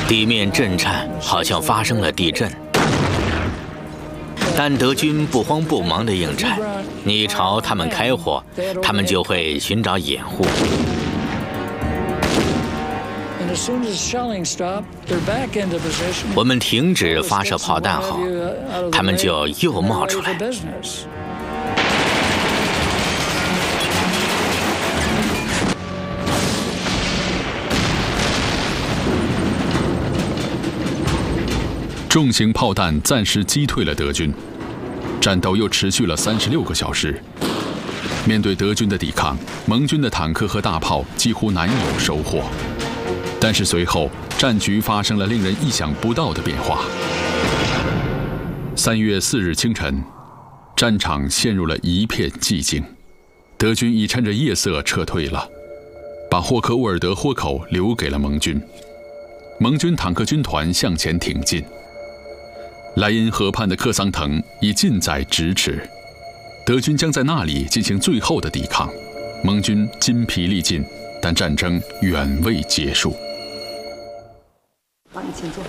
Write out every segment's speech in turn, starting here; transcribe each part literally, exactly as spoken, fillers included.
地面震颤，好像发生了地震。但德军不慌不忙地应战，你朝他们开火，他们就会寻找掩护。我们停止发射炮弹后，他们就又冒出来。 重型炮弹暂时击退了德军，战斗又持续了三十六个小时。面对德军的抵抗，盟军的坦克和大炮几乎难有收获。但是随后，战局发生了令人意想不到的变化。三月四日清晨，战场陷入了一片寂静，德军已趁着夜色撤退了，把霍克沃尔德豁口留给了盟军。盟军坦克军团向前挺进。莱茵河畔的克桑滕已近在咫尺，德军将在那里进行最后的抵抗。盟军筋疲力尽，但战争远未结束。 好，你请坐。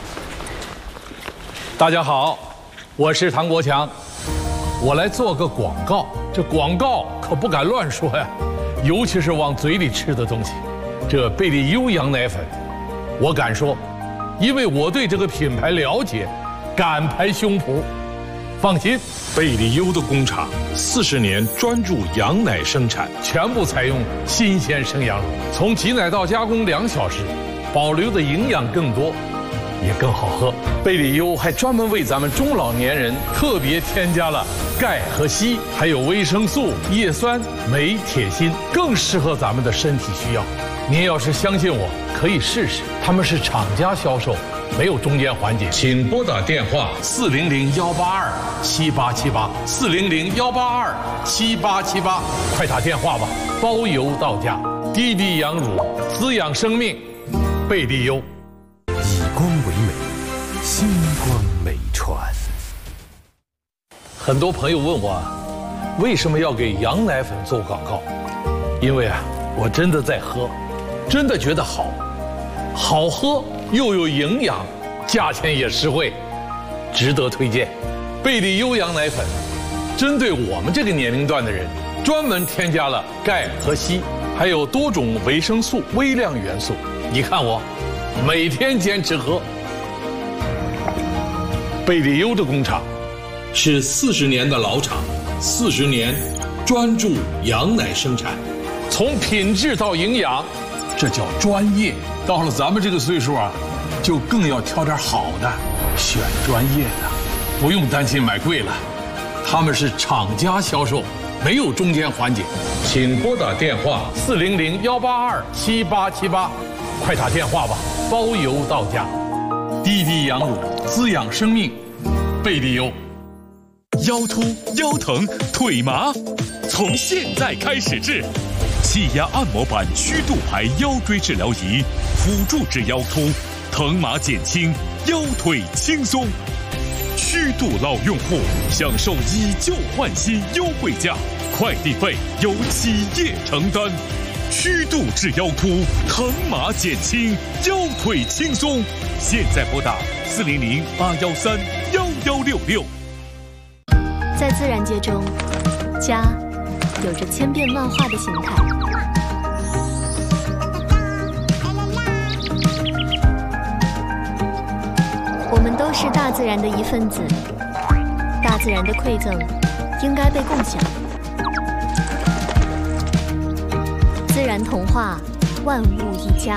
大家好，我是唐国强，我来做个广告。这广告可不敢乱说呀，尤其是往嘴里吃的东西。这贝利优羊奶粉，我敢说，因为我对这个品牌了解。敢拍胸脯，放心， 贝利优的工厂四十年专注羊奶生产， 全部采用新鲜生羊乳，从挤奶到加工两小时，保留的营养更多，也更好喝。贝利优还专门为咱们中老年人特别添加了钙和硒，还有维生素、叶酸、镁、铁、锌，更适合咱们的身体需要。您要是相信我，可以试试，他们是厂家销售。没有中间环节，请拨打电话四零零幺八二七八七八四零零幺八二七八七八，快打电话吧，包邮到家。滴滴羊乳滋养生命，贝利优。 以光为美，星光美传。 很多朋友问我，为什么要给羊奶粉做广告？因为啊，我真的在喝，真的觉得好，好喝。又有营养，价钱也实惠，值得推荐。贝利优羊奶粉，针对我们这个年龄段的人，专门添加了钙和硒，还有多种维生素、微量元素。你看我，每天坚持喝。贝利优的工厂是四十年的老厂，四十年专注羊奶生产，从品质到营养，这叫专业。到了咱们这个岁数啊，就更要挑点好的，选专业的，不用担心买贵了。他们是厂家销售，没有中间环节。请拨打电话四零零幺八二七八七八，快打电话吧，包邮到家。滴滴羊乳滋养生命，贝利优。 腰突、腰疼、腿麻，从现在开始治。气压按摩板虚度牌腰椎治疗仪，辅助治腰突，疼麻减轻，腰腿轻松。虚度老用户享受以旧换新优惠价，快递费由企业承担。虚度治腰突，疼麻减轻，腰腿轻松。现在拨打四零零八幺三幺幺六六。 在自然界中，家有着千变万化的形态。我们都是大自然的一份子，大自然的馈赠应该被共享。自然童话，万物一家。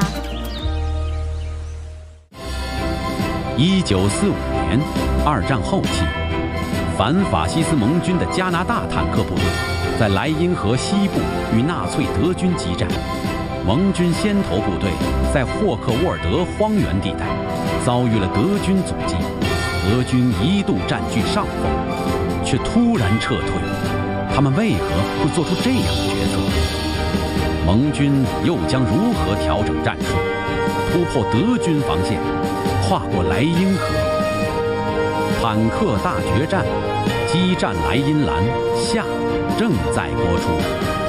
一九四五年，二战后期，反法西斯盟军的加拿大坦克部队在莱茵河西部与纳粹德军激战。盟军先头部队在霍克沃尔德荒原地带遭遇了德军阻击，德军一度占据上风，却突然撤退。他们为何会做出这样的决策？盟军又将如何调整战术，突破德军防线，跨过莱茵河？坦克大决战，激战莱茵兰下正在播出。